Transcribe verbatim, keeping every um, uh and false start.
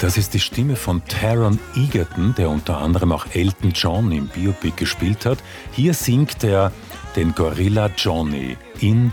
Das ist die Stimme von Taron Egerton, der unter anderem auch Elton John im Biopic gespielt hat. Hier singt er den Gorilla Johnny in